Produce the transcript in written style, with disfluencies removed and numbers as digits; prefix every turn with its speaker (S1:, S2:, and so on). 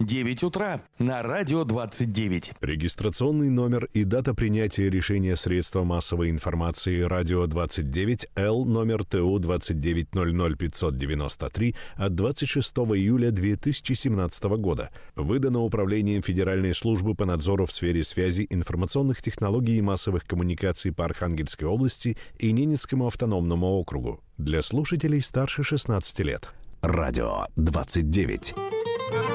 S1: 9 утра на радио 29.
S2: Регистрационный номер и дата принятия решения средства массовой информации радио 29 Л номер ТУ 2900593 от 26 июля 2017 года. Выдано Управлением Федеральной службы по надзору в сфере связи, информационных технологий и массовых коммуникаций по Архангельской области и Ненецкому автономному округу. Для слушателей старше 16 лет. Радио 29.